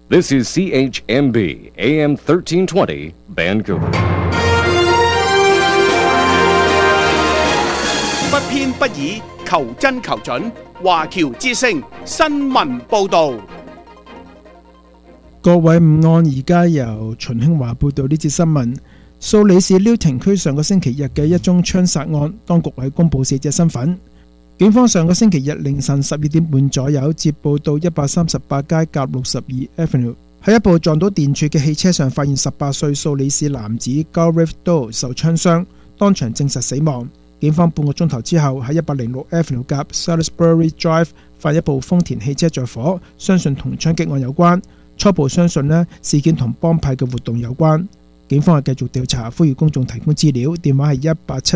This is CHMB AM 1320 Vancouver。 不偏不倚，求真求準。華僑之聲新聞報導。 各位午安，而家由秦興華報道呢節新聞。蘇里士撩廷區上個星期日嘅一宗槍殺案，當局喺公佈死者身份。警方上個星期日凌晨12點半左右接報到138街甲62 Avenue， 喺一部撞到電柱嘅汽車上發現18歲蘇里士男子 Gareth Doe 受槍傷，當場證實死亡。警方半個鐘頭之後喺106 Avenue 甲 Salisbury Drive 發現一部豐田汽車着火，相信同槍擊案有關。初步相信事件同幫派嘅活動有關。警方係繼續調查，呼籲公眾提供資料，電話係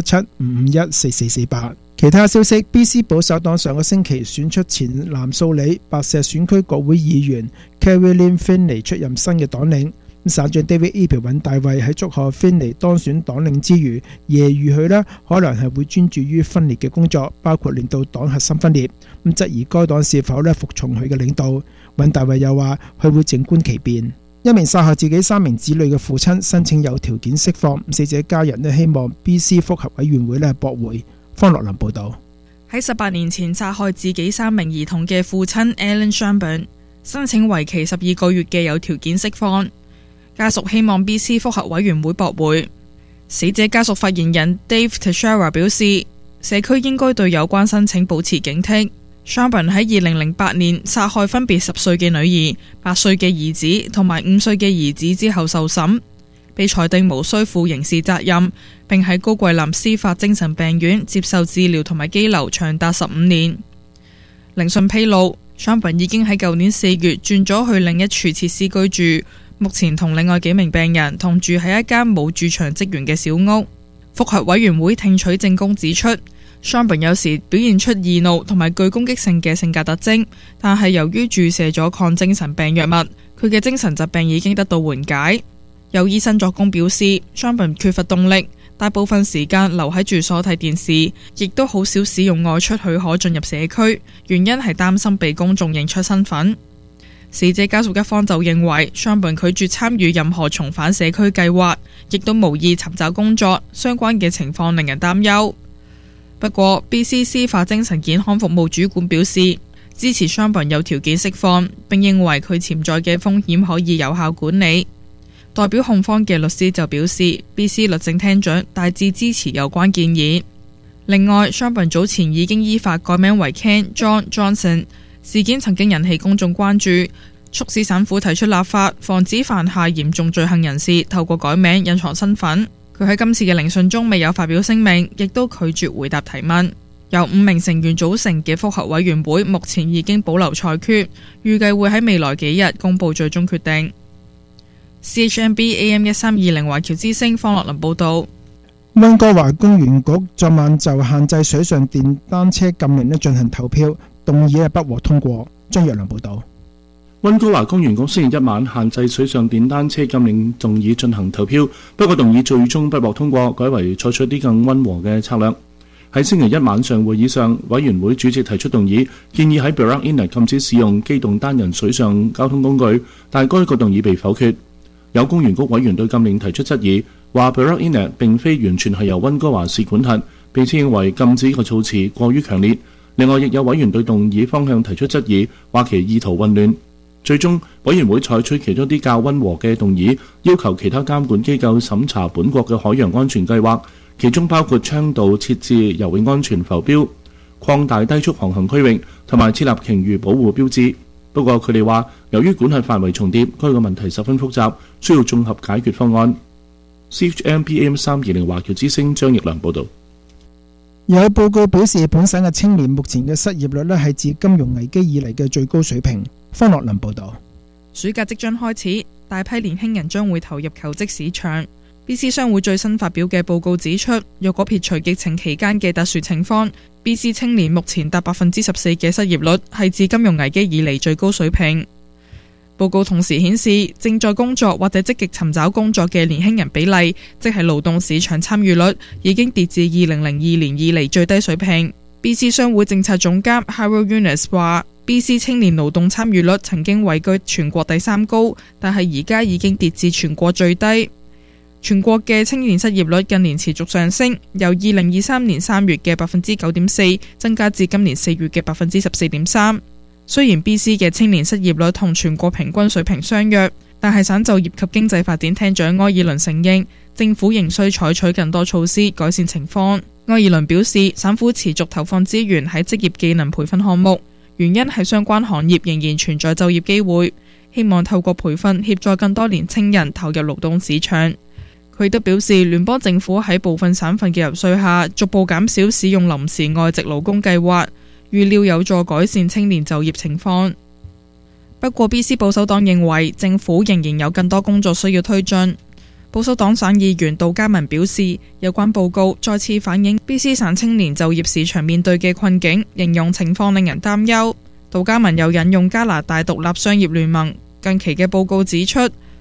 1877-551-4448。其他消息 ，BC 保守黨上個星期選出前南素里白石選區國會議員 Caroline Finley 出任新嘅黨領。省長 David Eby 尹大衛喺祝賀 Finley 當選黨領之餘，揶揄佢可能係會專注於分裂嘅工作，包括令到黨核心分裂。質疑該黨是否服從佢嘅領導。尹大衛又話佢會靜觀其變。一名殺害自己3名子女嘅父親申請有條件釋放，死者家人希望 BC 複合委員會駁回。方樂林報道。 喺18年前殺害自己3名兒童嘅父親 Alan Shanburn 申請為期12個月嘅有條件釋放，家屬希望 BC 複合委員會駁回。死者家屬發言人 Dave Teixeira 表示，社區應該對有關申請保持警惕。Shanburn 喺2008年殺害分別10歲嘅女兒、8歲嘅兒子同埋5歲嘅兒子之後受審，被裁定無需負刑事責任，並喺高貴林司法精神病院接受治療同埋羈留長達15年。聆訊披露 Shanburn 已經喺舊年4月轉咗去另一處設施居住，目前同另外幾名病人同住喺一間冇駐場職員嘅小屋。複核委員會聽取證供指出，Shanburn 有時表現出易怒同埋具攻擊性嘅性格特徵，但係由於注射咗抗精神病藥物，佢嘅精神疾病已經得到緩解。有醫生作供表示 ，Shanburn 缺乏動力，大部分時間留喺住所睇電視，亦都好少使用外出許可進入社區，原因係擔心被公眾認出身份。死者家屬一方就認為 Shanburn 拒絕參與任何重返社區計劃，亦都無意尋找工作，相關嘅情況令人擔憂。不過 BC 司法精神健康服務主管表示支持 Shanburn 有條件釋放，並認為佢潛在嘅風險可以有效管理。代表控方嘅律師就表示 BC 律政廳長大致支持有關建議。另外 Shanburn 早前已經依法改名為 Ken John Johnson， 事件曾經引起公眾關注，促使省府提出立法，防止犯下嚴重罪行人士透過改名隱藏身份。佢喺今次嘅聆訊中未有發表聲明，亦都拒絕回答提問。由5名成員組成嘅複核委員會目前已經保留裁決，預計會喺未來幾日公布最終決定。CHMB AM 1320華僑之聲方樂林報道。 溫哥華公園局昨晚就限制水上電單車禁令進行投票，動議不獲通過。張若良報道。 溫哥華公園局星期一晚限制水上電單車禁令動議進行投票，不過動議最終不獲通過，改為採取啲更溫和嘅策略。喺星期一晚上會議上，委員會主席提出動議，建議喺 Burrup Inlet 禁止使用機動單人水上交通工具，但該個動議被否決。有公園局委員對禁令提出質疑，話 Burrup Inlet 並非完全係由溫哥華市管轄，並且認為禁止個措辭過於強烈。另外，亦有委員對動議方向提出質疑，話其意圖混亂。最終，委員會採取其中啲較溫和嘅動議，要求其他監管機構審查本國嘅海洋安全計劃，其中包括倡導設置游泳安全浮標、擴大低速航行區域同埋設立鯨魚保護標誌。不過佢哋話，由於管轄範圍重疊，該個問題十分複雜，需要綜合解決方案。CHMPM 320華僑之聲張奕良報導。 有報告表示，本省嘅青年目前嘅失業率係自金融危機以嚟嘅最高水平。方樂林報導。 暑假即將開始，大批年輕人將會投入求職市場。BC 商會最新發表嘅報告指出，若果撇除疫情期間嘅特殊情況， BC 青年目前達 14% 嘅失業率，係自金融危機以嚟最高水平。報告同時顯示，正在工作或者積極尋找工作嘅年輕人比例，即係勞動市場參與率，已經跌至2002年以嚟最低水平。BC 商會政策總監 Harold Yunus 話 BC 青年勞動參與率曾經位居全國第3高，但係而家已經跌至全國最低。全國嘅青年失業率近年持續上升，由2023年3月嘅 9.4% 增加至今年4月嘅 14.3%。雖然 BC 嘅青年失業率同全國平均水平相若，但係省就業及經濟發展廳長埃爾倫承認，政府仍需採取更多措施改善情況。埃爾倫表示，省府持續投放資源喺職業技能培訓項目，原因係相關行業仍然存在就業機會，希望透過培訓協助更多年青人投入勞動市場。佢亦都表示，聯邦政府喺部分省份嘅遊說下，逐步減少使用臨時外籍勞工計劃，預料有助改善青年就業情況。不過 BC 保守黨認為政府仍然有更多工作需要推進。保守黨省議員杜嘉文表示，有關報告再次反映 BC 省青年就業市場面對嘅困境，形容情況令人擔憂。杜嘉文又引用加拿大獨立商業聯盟近期嘅報告指出，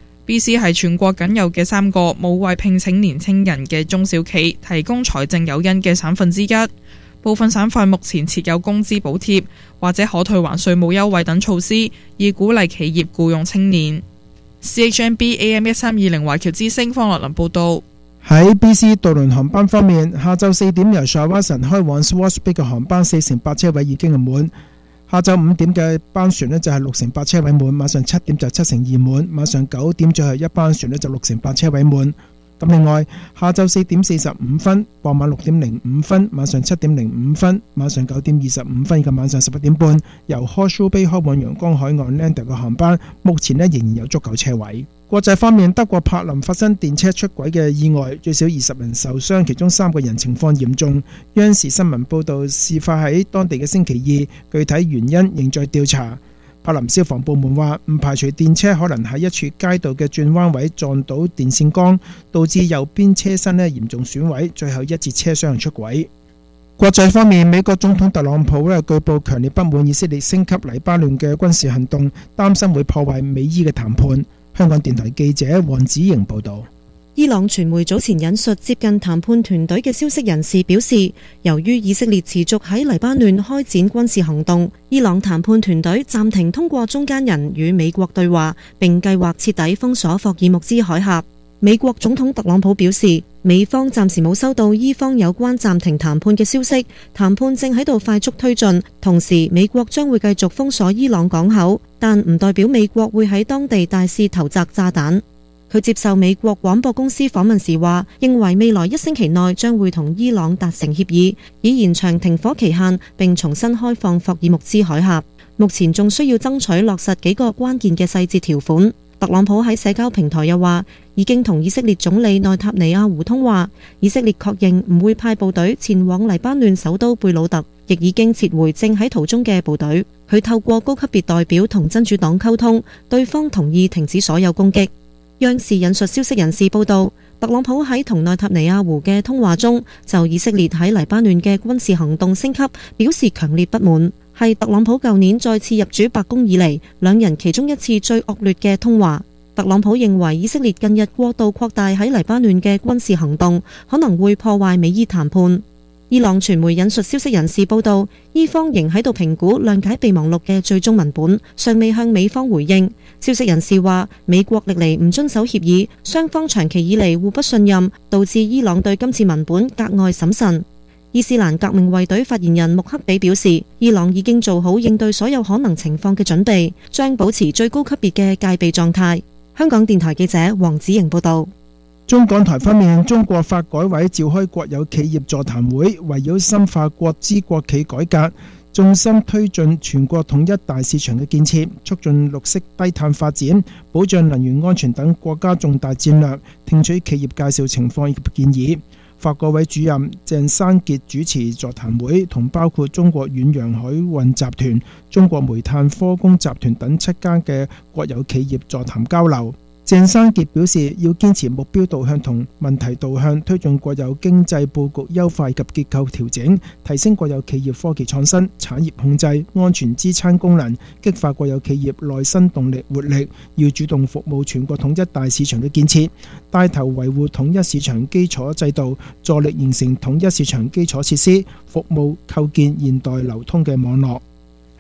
BC 係全國僅有嘅3個冇為聘請年青人嘅中小企提供財政誘因嘅省份之一。部分省份目前設有工資補貼或者可退還稅務優惠等措施，以鼓勵企業僱用青年。CHMB AM1320 華僑之聲方樂林報道。 喺 BC 渡輪航班方面，下晝4點由 Shawson 開往 Swartz Bay 嘅航班4成8車位已經滿，下晝5點嘅班船呢就係6成8車位滿，晚上7點就7成2滿，晚上9點最後一班船呢就6成8車位滿。咁另外，下晝4點45分、傍晚6點05分、晚上7點05分、晚上9點25分以及晚上11點半，由 Horseshoe Bay 開往陽光海岸 Lander 嘅航班，目前呢仍然有足夠車位。國際方面，德國柏林發生電車出軌嘅意外，最少20人受傷，其中3個人情況嚴重。央視新聞報導，事發喺當地嘅星期二，具體原因仍在調查。柏林消防部門話，唔排除電車可能喺一處街道嘅轉彎位撞到電線桿，導致右邊車身嚴重損毀，最後1節車廂出軌。國際方面，美國總統特朗普據報強烈不滿以色列升級黎巴嫩嘅軍事行動，擔心會破壞美伊嘅談判。香港電台記者黃子瑩報道。 伊朗傳媒早前引述接近談判團隊嘅消息人士表示，由於以色列持續喺黎巴嫩開展軍事行動，伊朗談判團隊暫停通過中間人與美國對話，並計劃徹底封鎖霍爾木茲海峽。美國總統特朗普表示，美方暫時冇收到伊方有關暫停談判嘅消息，談判正喺度快速推進，同時美國將會繼續封鎖伊朗港口，但唔代表美國會喺當地大肆投擲炸彈。佢接受美國廣播公司訪問時話，認為未來1星期內將會同伊朗達成協議，以延長停火期限並重新開放霍爾木茲海峽。目前仲需要爭取落實幾個關鍵嘅細節條款。特朗普喺社交平台又話，已經同以色列總理內塔尼亞胡通話，以色列確認唔會派部隊前往黎巴嫩首都貝魯特，亦已經撤回正喺途中嘅部隊。佢透過高級別代表同真主黨溝通，對方同意停止所有攻擊。央視引述消息人士報道，特朗普喺同內塔尼亞胡嘅通話中，就以色列喺黎巴嫩嘅軍事行動升級表示強烈不滿，係特朗普舊年再次入主白宮以嚟，兩人其中一次最惡劣嘅通話。特朗普認為以色列近日過度擴大喺黎巴嫩嘅軍事行動，可能會破壞美伊談判。伊朗傳媒引述消息人士報道，伊方仍喺度評估諒解備忘錄嘅最終文本，尚未向美方回應。消息人士話，美國歷嚟唔遵守協議，雙方長期以嚟互不信任，導致伊朗對今次文本格外審慎。伊斯蘭革命衛隊發言人穆克比表示，伊朗已經做好應對所有可能情況嘅準備，將保持最高級別嘅戒備狀態。香港電台記者黃子瑩報道。 中港台方面，中國發改委召開國有企業座談會，圍繞深化國資國企改革，重心推進全國統一大市場嘅建設，促進綠色低碳發展，保障能源安全等國家重大戰略，聽取企業介紹情況以及建議。發改委主任鄭生傑主持座談會，同包括中國遠洋海運集團、中國煤炭科工集團等7間嘅國有企業座談交流。鄭生傑表示，要堅持目標導向同問題導向，推進國有經濟佈局優化及結構調整，提升國有企業科技創新、產業控制、安全支撐功能，激發國有企業內生動力活力。要主動服務全國統一大市場嘅建設，帶頭維護統一市場基礎制度，助力形成統一市場基礎設施，服務構建現代流通嘅網絡。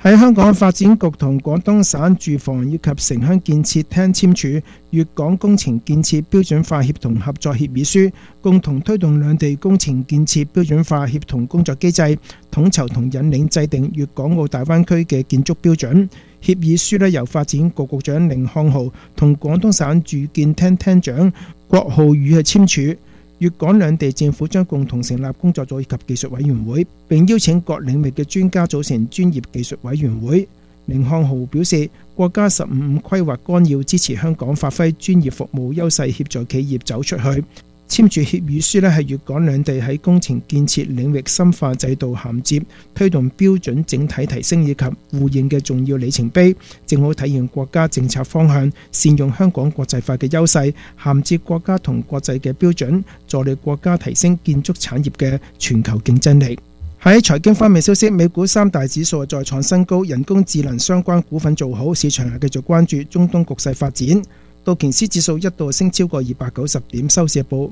喺香港發展局同廣東省住房以及城鄉建設廳簽署粵港工程建設標準化協同合作協議書，共同推動兩地工程建設標準化協同工作機制，統籌同引領制定粵港澳大灣區嘅建築標準。協議書由發展局局長甯漢豪同廣東省住建廳廳長郭浩宇簽署。粵港兩地政府將共同成立工作組以及技術委員會，並邀請各領域嘅專家組成專業技術委員會。甯漢豪表示，國家15規劃綱要支持香港發揮專業服務優勢，協助企業走出去。簽署協議書係粵港兩地喺工程建設領域深化制度銜接，推動標準整體提升以及互認嘅重要里程碑，正好體現國家政策方向，善用香港國際化嘅優勢，銜接國家同國際嘅標準，助力國家提升建築產業嘅全球競爭力。喺財經方面消息，美股三大指數再創新高，人工智能相關股份做好，市場係繼續關注中東局勢發展。道瓊斯指數一度升超過290點，收市報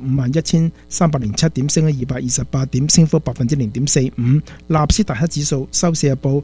51,307點，升咗228點，升幅0.45%。納斯達克指數收市報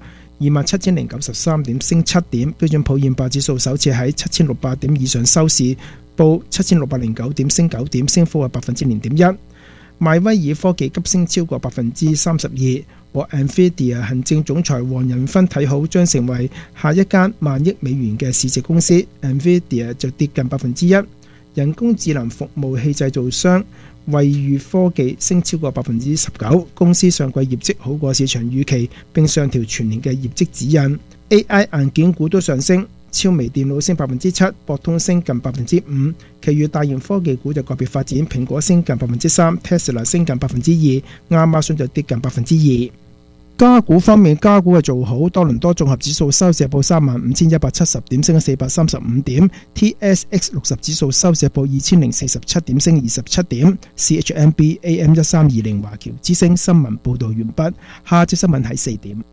27,093點，升7點。標準普爾500指數首次喺7,600點以上收市，報7,609點，升9點，升幅係0.1%。邁威爾科技急升超過32%，和 Nvidia 行政總裁黃仁勳睇好將成為下一間萬億美元嘅市值公司。Nvidia 就跌近1%。人工智能服務器製造商惠譽科技升超過19%，公司上季業績好過市場預期，並上調全年嘅業績指引。AI 硬件股都上升，超微電腦升7%，博通升近5%，其餘大型科技股就個別發展，蘋果升近3%， Tesla 升近2%，亞馬遜就跌近2%。加股方面，加股係做好，多倫多綜合指數收市報35,170點，升咗435點 ；TSX 60指數收市報2,047點，升27點。CHMB AM1320 華僑之聲新聞報導完畢，下節新聞喺4點。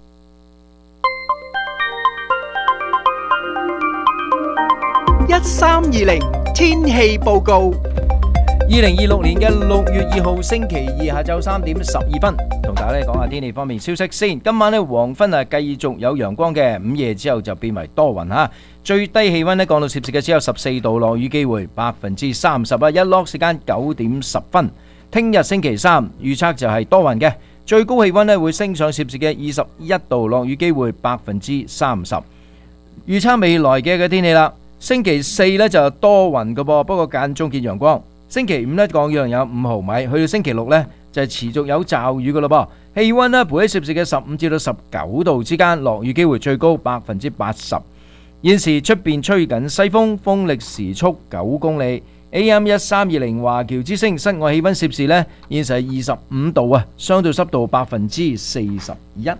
1320天氣報告。 2026年嘅6月2號星期二下晝3點12分，同大家講下天氣方面消息先。今晚呢，黃昏繼續有陽光嘅，午夜之後就變為多雲吓。最低氣溫呢，降到攝氏嘅只有14度，落雨機會30%，日落時間9點10分。聽日星期三預測就係多雲嘅，最高氣溫呢會升上攝氏嘅21度，落雨機會30%。預測未來嘅天氣啦，星期四呢就多雲嘅噃，不過間中見陽光。星期五呢，降雨量有5毫米，去到星期六呢，就持續有驟雨嘅咯噃。氣溫呢，徘徊喺攝氏嘅15至到19度之間，落雨機會最高80%。現時出邊吹緊西風，風力時速9公里。AM1320 華僑之聲，室外氣溫攝氏呢，現時係25度啊，相對濕度41%。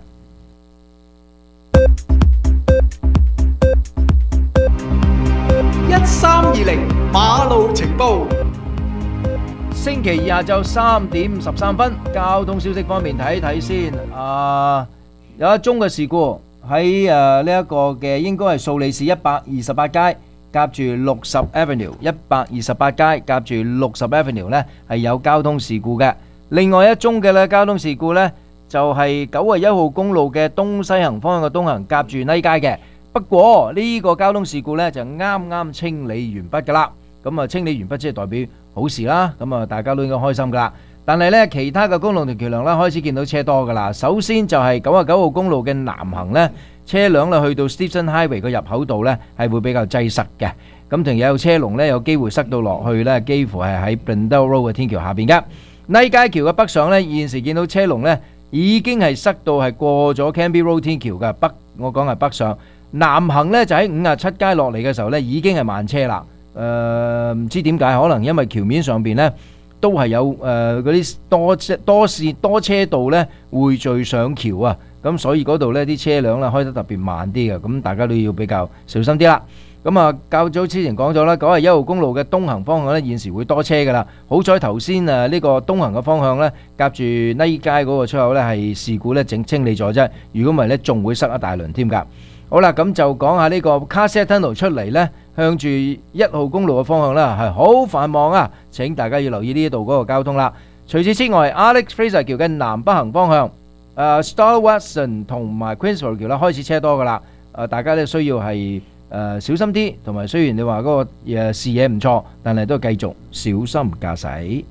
1320馬路情報。 星期二下晝3點13分，交通消息方面睇一睇先。有一宗嘅事故喺呢一個嘅應該係素利市128街夾住60 Avenue，128街夾住60 Avenue 呢係有交通事故嘅。另外一宗嘅交通事故呢，就係91號公路嘅東西行方向嘅東行夾住呢街嘅。不過呢個交通事故呢，就啱啱清理完畢噶啦。咁啊，清理完畢即係代表好事啦，咁啊大家都應該開心噶啦。但係呢，其他嘅公路同橋梁呢，開始見到車多噶啦。首先就係99號公路嘅南行呢，車輛呢去到 Stephen Highway 個入口度呢，係會比較擠塞嘅。咁同有車龍呢，有機會塞到落去呢，幾乎係喺 Blundell Road 嘅天橋下邊嘅。呢街橋嘅北上呢，現時見到車龍呢，已經係塞到係過咗 Canby Road 天橋嘅北，我講係北上。南行呢，就喺57街落嚟嘅時候呢，已經係慢車啦。唔知點解，可能因為橋面上邊呢都係有嗰啲多車道呢匯聚上橋啊，咁所以嗰度呢啲車輛呢開得特別慢啲嘅，咁大家都要比較小心啲啦。咁啊，較早之前講咗啦，91號公路嘅東行方向呢現時會多車噶啦。好彩頭先呢個東行嘅方向呢夾住呢街嗰個出口呢係事故呢清理咗啫，如果唔係呢仲會塞一大輪添噶。好啦，咁就講下呢個 Cassette Tunnel 出嚟呢，向住1號公路嘅方向啦，係好繁忙啊！請大家要留意呢度嗰個交通啦。除此之外，Alex Fraser 橋嘅南北行方向 Star Watson 同埋 Queensborough 橋啦，開始車多噶啦。大家咧需要係小心啲，同埋雖然你話嗰個視野唔錯，但係都繼續小心駕駛。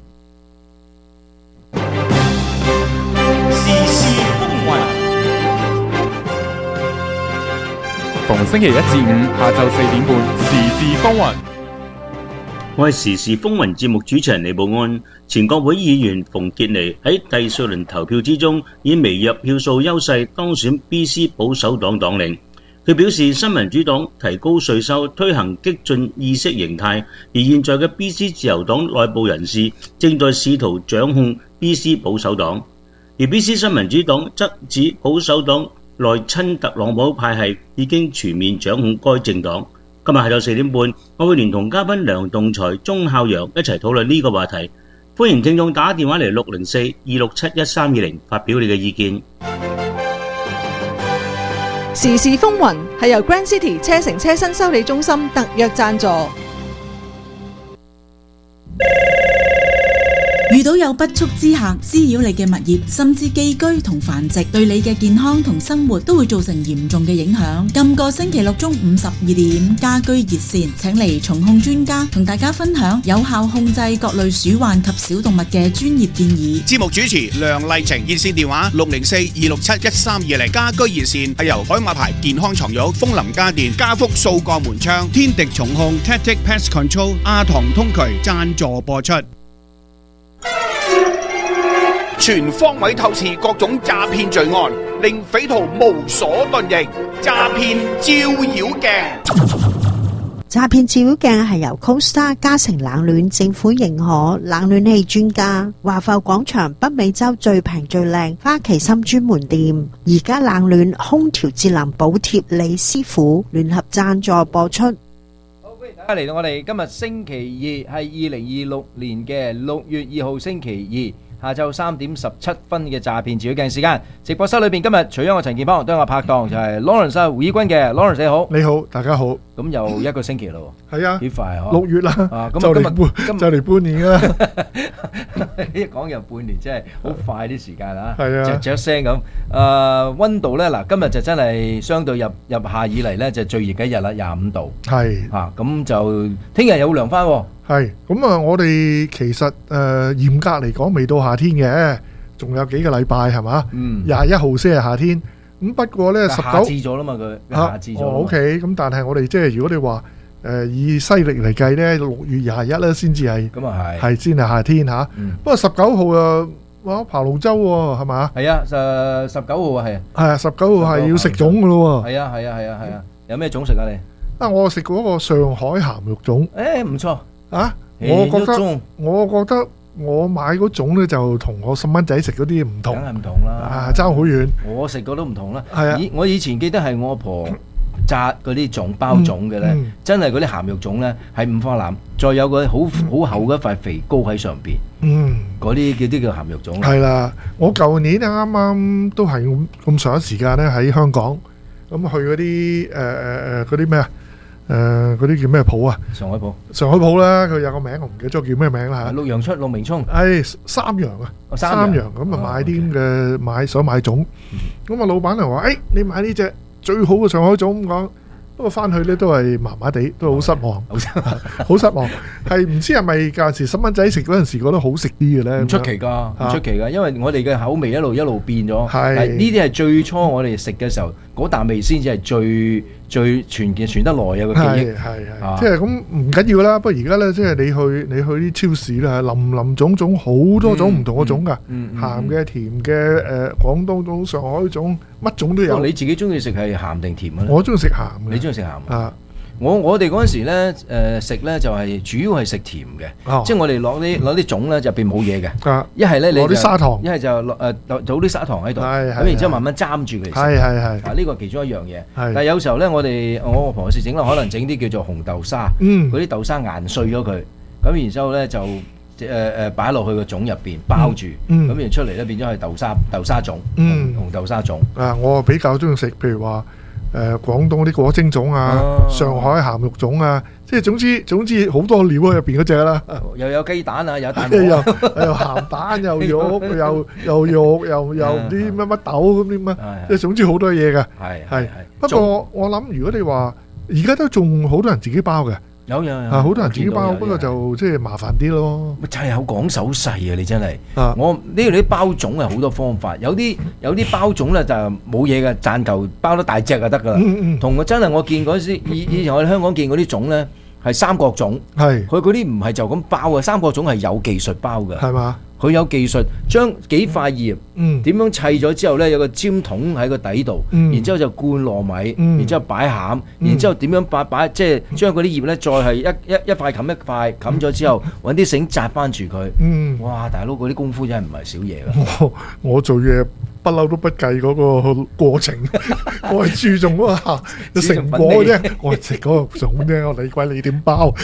時事風雲，逢星期一至五下晝4點半，時事風雲。 我係時事風雲節目主持人李寶安。前國會議員馮傑尼喺第四輪投票之中，以微弱票數優勢當選 BC 保守黨黨領。佢表示，新民主黨提高稅收，推行激進意識形態，而現在嘅 BC 自由黨內部人士正在試圖掌控 BC 保守黨，而 BC 新民主黨則指保守黨內親特朗普派系已經全面掌控該政黨。今日下晝4點半，我會連同嘉賓梁棟才、鐘孝陽一齊討論呢個話題。歡迎聽眾打電話嚟604-267-1320發表你嘅意見。 時事風雲係由 Grand City 車城車新修理中心特約贊助。 遇到有不速之客滋擾你嘅物業，甚至寄居同繁殖，對你嘅健康同生活都會造成嚴重嘅影響。今個星期六中午12點，家居熱線請嚟蟲控專家同大家分享有效控制各類鼠患及小動物嘅專業建議。 節目主持梁麗晴，熱線電話604-267-1320。家居熱線係由海馬牌健康床褥、楓林家電、家福掃過門窗、天敵蟲控、Tactic Pest Control、亞堂通渠贊助播出。全方位透視各種詐騙罪案，令匪徒無所遁形。詐騙照妖鏡， 詐騙照妖鏡係由 Costa 嘉誠冷暖政府認可冷暖氣專家華埠廣場北美洲最平最靚花旗參專門店，而家冷暖空調節能補貼李師傅聯合贊助播出。 大家嚟到我哋今日星期二係2026年嘅6月2號星期二。下晝3點17分嘅詐騙照妖鏡時間，直播室裏邊今日除咗我陳健邦，都有我拍檔就係 Lawrence 胡以軍嘅 Lawrence， 你好。 你好，大家好。 咁又一個星期咯， 係啊， 幾快啊 ！6月啦，就嚟半年啦。 一講又半年，真係好快啲時間啊！ 係啊， 著聲咁。溫度咧嗱，今日就真係相對入夏以嚟咧就最熱嘅一日啦，25度。 係啊，咁就聽日又會涼翻。 係咁啊！我哋其實嚴格嚟講未到夏天嘅，仲有幾個禮拜係嘛？21號先係夏天。咁不過咧，19 夏至咗啦嘛，佢夏至咗。 OK， 咁但係我哋即係如果你話以西歷嚟計咧，6月21咧先至係咁啊係先係夏天嚇。不過19號啊，哇爬龍舟喎係嘛？ 係啊，19號啊係。 係啊，19號係要食粽噶咯喎。 係啊係啊係啊係啊！有咩粽食啊你？ 啊，我食過一個上海鹹肉粽。 誒唔錯。啊！ 我覺得我買嗰種咧就同我細蚊仔食嗰啲唔同， 梗係唔同啦， 爭好遠。 我食過都唔同啦。 係啊， 我以前記得係我阿婆炸嗰啲粽包粽嘅咧，真係嗰啲鹹肉粽咧係5花腩，再有個好厚嘅一塊肥膏喺上邊。嗰啲叫鹹肉粽。 係啦，我舊年啱啱都係咁上一時間咧喺香港，咁去嗰啲嗰啲咩啊？嗰啲叫咩鋪啊？上海鋪啦，佢有個名我唔記得咗叫咩名啦嚇。 陸陽出、陸明聰。 三陽啊，三陽咁啊買啲咁嘅想買粽，咁啊老闆娘話：你買呢隻最好嘅上海粽咁講。不過翻去咧都係麻麻地，都好失望，好失望。係唔知係咪舊時細蚊仔食嗰陣時覺得好食啲嘅咧？ 唔出奇㗎，唔出奇㗎，因為我哋嘅口味一路變咗。係呢啲係最初我哋食嘅時候嗰啖味先至係最傳得耐嘅記憶。 係即係咁唔緊要啦。不過而家咧，即係你去啲超市啦，林種好多種唔同嘅粽㗎，鹹嘅、甜嘅、廣東粽、上海粽，乜種都有。 你自己中意食係鹹定甜啊？ 我中意食鹹嘅。 你中意食鹹啊？我哋嗰陣時咧食咧就係主要係食甜嘅，即係我哋攞啲粽咧入邊冇嘢嘅，一係咧你攞啲砂糖，一係就倒啲砂糖喺度，咁然之後慢慢沾住佢嚟食。係呢個其中一樣嘢。但係有時候咧，我阿婆試整啦，可能整啲叫做紅豆沙，嗰啲豆沙研碎咗佢，咁然之後咧就擺落去個粽入邊包住，咁然出嚟咧變咗係豆沙粽，紅豆沙粽。 我比較中意食，譬如話廣東嗰啲果蒸粽啊，上海鹹肉粽啊，即係總之好多料喺入邊嗰隻啦。 又有雞蛋啊，有蛋黃， 又鹹蛋，又肉，又肉，又唔知乜豆咁啲乜，即係總之好多嘢嘅。係。不過我諗，如果你話而家都仲好多人自己包嘅。 有好多人自己包，不過就即係麻煩啲咯。 就係有講手勢啊！你真係，我呢度啲包粽係好多方法，有啲包粽咧就冇嘢嘅，賺頭包得大隻就得噶啦。同我真係我見嗰時以前我哋香港見嗰啲粽咧係三角粽，佢嗰啲唔係就咁包嘅，三角粽係有技術包嘅，係嘛？佢有技術將幾塊葉點樣砌咗之後咧，有個尖筒喺個底度，然之後就灌糯米，然之後擺餡，然之後點樣擺即係將嗰啲葉咧再係一塊冚一塊冚咗之後，揾啲繩紮翻住佢。哇！大佬嗰啲功夫真係唔係少嘢㗎。 我做嘢不嬲都不計嗰個過程，我係注重嗰個成果啫。我食嗰個粽啫，我理鬼你點包。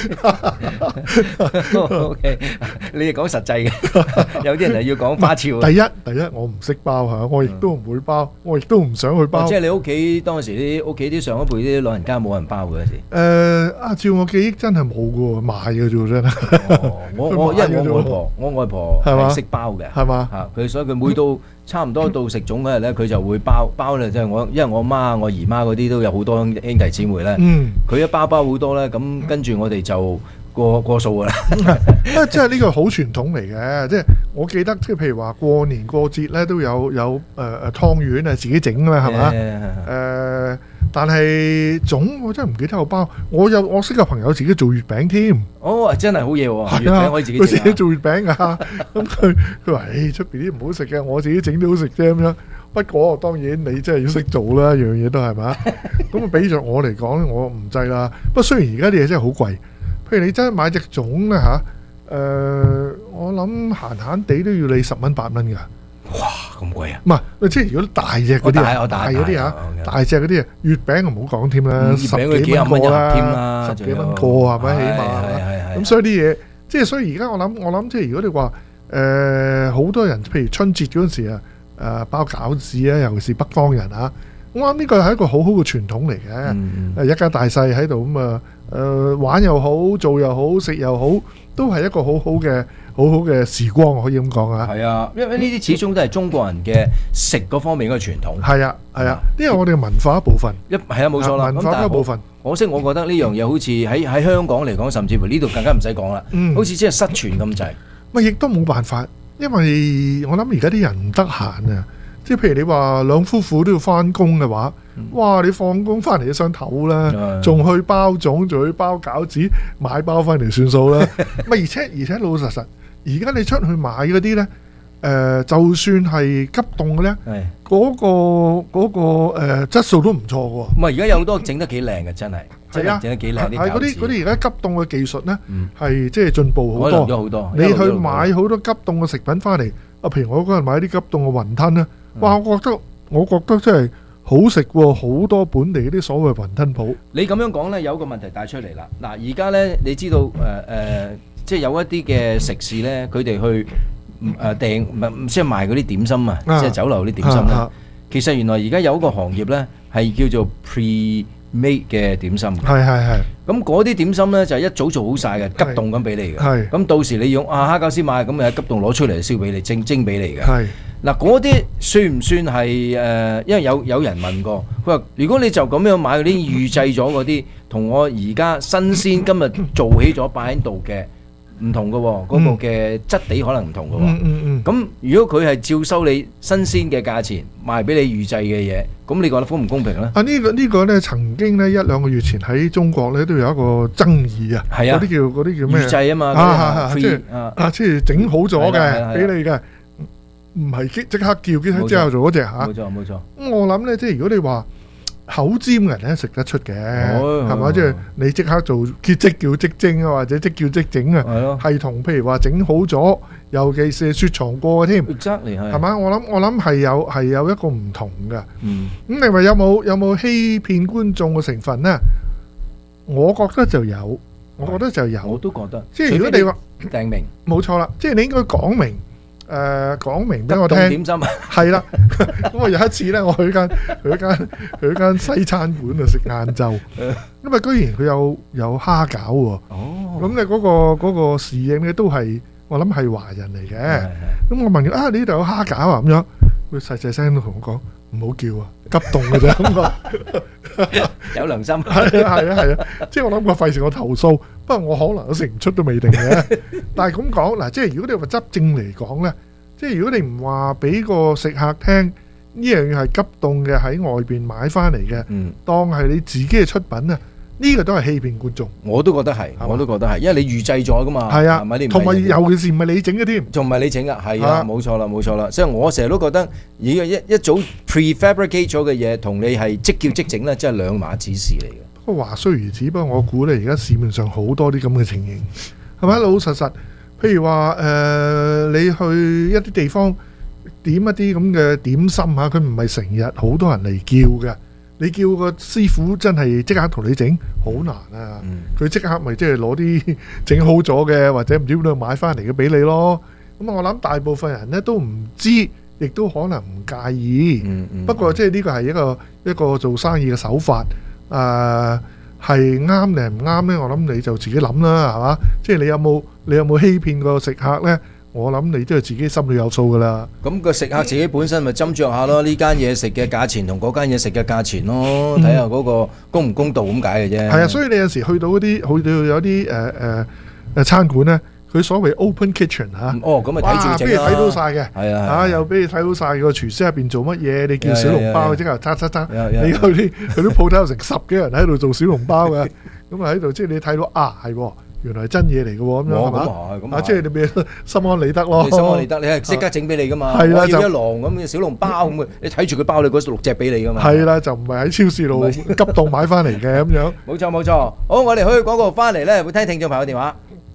OK， 你係講實際嘅。有啲人係要講花俏。第一我唔識包嚇，我亦都唔會包，我亦都唔想去包。 即係你屋企當時啲屋企啲上一輩啲老人家冇人包嘅時。 照我記憶真係冇嘅喎，買嘅啫真係。 因為我外婆係識包嘅，係嘛嚇佢，所以佢每到差唔多到食粽嗰日咧，佢就會包咧，即係因為我媽、我姨媽嗰啲都有好多兄弟姊妹咧，佢一包好多咧，咁跟住我哋就過數㗎啦。 即係呢個好傳統嚟嘅，即係我記得，即係譬如話過年過節咧都有湯圓啊，自己整㗎嘛，係嘛？但係粽我真係唔記得我包，我識個朋友自己做月餅添。 哦，真係好嘢喎！月餅可以自己整。 佢自己做月餅㗎，咁佢話：出邊啲唔好食嘅，我自己整都好食啫咁樣。不過當然你真係要識做啦，樣嘢都係嘛。咁啊，比著我嚟講咧，我唔制啦。不過雖然而家啲嘢真係好貴，譬如你真係買隻粽咧嚇，我諗閒地都要你10蚊8蚊㗎。 哇，咁貴啊！ 唔係，即係如果大隻嗰啲大嗰啲嚇，大隻嗰啲月餅就唔好講添啦，10幾蚊個啦，10幾蚊個係咪起碼？咁所以啲嘢，即係所以而家我諗，即係如果你話好多人，譬如春節嗰陣時啊，包餃子啊，尤其是北方人啊，我諗呢個係一個好好嘅傳統嚟嘅，一家大細喺度咁啊，玩又好，做又好，食又好，都係一個好好嘅時光，可以咁講啊！ 係啊，因為呢啲始終都係中國人嘅食嗰方面嘅傳統。 係啊，呢個我哋嘅文化一部分。 係啊，冇錯啦。 文化一部分。 可惜我覺得呢樣嘢好似喺香港嚟講，甚至乎呢度更加唔使講啦。好似真係失傳咁滯。 咪亦都冇辦法，因為我諗而家啲人唔得閒啊。即係譬如你話兩夫婦都要翻工嘅話，哇！你放工翻嚟都想唞啦，仲去包粽，仲去包餃子，買包翻嚟算數啦。咪而且老老實實，而家你出去買嗰啲咧，就算係急凍嘅咧，嗰個質素都唔錯嘅喎。 唔係而家有好多整得幾靚嘅，真係。係啊，整得幾靚啲餃子。係嗰啲而家急凍嘅技術咧，係即係進步好多。 咗好多。 你去買好多急凍嘅食品翻嚟，譬如我嗰日買啲急凍嘅雲吞咧。哇！我覺得真係好食喎，好多本地嗰啲所謂雲吞鋪。 你咁樣講呢，有一個問題帶出嚟啦。嗱，而家呢，你知道即係有一啲嘅食肆呢，佢哋去訂即係賣嗰啲點心啊，即係酒樓啲點心呢。其實原來而家有一個行業呢，係叫做 pre-made 嘅點心。係。咁嗰啲點心呢，就係一早做好晒嘅，急凍咁俾你嘅。咁到時你用蝦餃先買，咁咪急凍攞出嚟燒俾你，蒸俾你嘅。係。嗱，嗰啲算唔算係因為有人問過，佢話如果你就咁樣買嗰啲預製咗嗰啲，同我而家新鮮今日做起咗擺喺度嘅唔同嘅喎，嗰個嘅質地可能唔同嘅喎。咁如果佢係照收你新鮮嘅價錢賣俾你預製嘅嘢，咁你覺得公唔公平咧？ 呢個咧曾經咧1-2個月前喺中國咧都有一個爭議啊。係啊，嗰啲叫咩？ 預製啊嘛。 即係整好咗嘅俾你嘅。唔係即刻叫之後做嗰隻嚇， 冇錯。 咁我諗咧，即係如果你話口尖嘅人咧食得出嘅，係嘛？即係你即刻做即叫即蒸啊，或者即叫即整啊，係同譬如話整好咗，尤其是雪藏過嘅添，係嘛？我諗係有一個唔同嘅。咁你話有冇欺騙觀眾嘅成分咧？我覺得就有，我都覺得。 即係如果你話訂明， 冇錯啦，即係你應該講明。 講明俾我聽。 點心係啦，咁我有一次咧，我去間西餐館度食晏晝，因為居然佢有蝦餃喎。咁咧嗰個侍應咧都係我諗係華人嚟嘅。咁我問佢啊，你呢度有蝦餃啊？咁樣佢細細聲都同我講唔好叫啊，急凍嘅啫。 有良心。 係啊，即係我諗過費事我投訴，不過我可能都食唔出都未定嘅。但係咁講嗱，即係如果你話執正嚟講咧，即係如果你唔話俾個食客聽呢樣嘢係急凍嘅，喺外邊買翻嚟嘅，當係你自己嘅出品啊，呢個都係欺騙觀眾。 我都覺得係，因為你預製咗噶嘛。 係啊，同埋尤其是唔係你整嘅添， 仲唔係你整啊？係啊，冇錯啦。所以我成日都覺得，一早 prefabricate 咗嘅嘢，同你係即叫即整咧，真係兩碼子事嚟嘅。 不過話雖如此，不過我估咧，而家市面上好多啲咁嘅情形，係咪老老實實？譬如話你去一啲地方點一啲咁嘅點心嚇，佢唔係成日好多人嚟叫嘅。你叫個師傅真係即刻同你整，好難啊！佢即刻咪即係攞啲整好咗嘅，或者唔知邊度買翻嚟嘅俾你咯。咁我諗大部分人咧都唔知，亦都可能唔介意。不過即係呢個係一個做生意嘅手法。係啱定唔啱呢？我諗你就自己諗啦，係嘛？即係你有冇欺騙過食客呢？我諗你都係自己心裏有數噶啦。 咁個食客自己本身咪斟酌下咯，呢間嘢食嘅價錢同嗰間嘢食嘅價錢咯，睇下嗰個公唔公道咁解嘅啫。係啊，所以你有時去到有啲餐館呢，佢所謂 open kitchen 嚇， 咁咪睇住整啦， 俾你睇到晒嘅， 係啊， 又俾你睇到晒個廚師入邊做乜嘢，你叫小籠包即刻叉，你去啲鋪頭有成10幾人喺度做小籠包嘅，咁啊喺度即係你睇到係喎。原來係真嘢嚟嘅喎，咁樣係嘛？即係你俾心安理得咯。 心安理得，你係即刻整俾你噶嘛？ 係啦， 要一籠咁嘅小籠包咁，你睇住佢包你嗰6隻俾你噶嘛？ 係啦，就唔係喺超市度急凍買翻嚟嘅咁樣。 冇錯。好，我哋去廣告翻嚟咧，會聽聽眾朋友電話。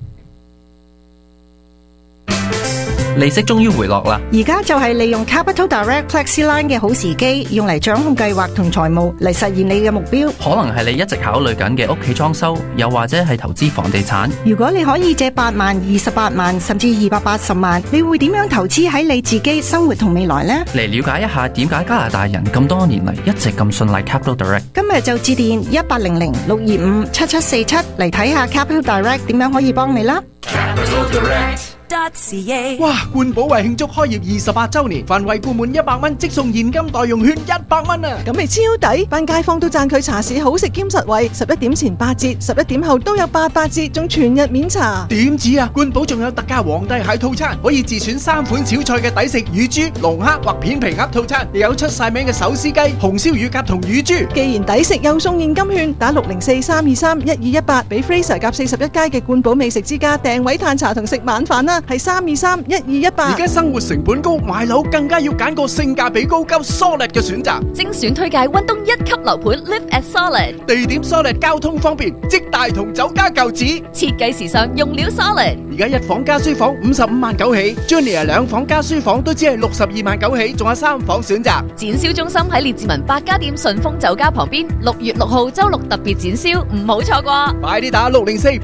利息終於回落啦！ 而家就係利用 Capital Direct FlexiLine 嘅好時機，用嚟掌控計劃同財務嚟實現你嘅目標。 可能係你一直考慮緊嘅屋企裝修，又或者係投資房地產。 如果你可以借8萬、28萬甚至280萬，你會點樣投資喺你自己生活同未來呢？ 嚟了解一下點解加拿大人咁多年嚟一直咁信賴 Capital Direct。 今日就致電1800-625-7747嚟睇下 Capital Direct 點樣可以幫你啦。 Capital Direct。 哇！冠寶為慶祝開業28周年，凡惠顧滿100蚊即送現金代用券100蚊啊！ 咁咪超抵，班街坊都讚佢茶市好食兼實惠，11點前8折，11點後都有88折，仲全日免茶。 點止啊！冠寶仲有特價皇帝蟹套餐，可以自選3款小菜嘅抵食乳豬、龍蝦或片皮鴨套餐，亦有出晒名嘅手撕雞、紅燒乳鴿同乳豬。 既然抵食又送現金券，打604-323-1218俾 Fraser 夾41街嘅冠寶美食之家訂位嘆茶同食晚飯啦。係323-1218。 而家生活成本高，買樓更加要揀個性價比高、夠 solid 嘅選擇。 精選推介溫東1級樓盤 Live at Solid， 地點 solid， 交通方便，即大同酒家舊址， 設計時尚，用料 solid。 而家1房加書房55萬9起 ，Junior 2房加書房都只係62萬9起，仲有3房選擇。 展銷中心喺列治文百家店順豐酒家旁邊，6月6號周六特別展銷，唔好錯過。 快啲打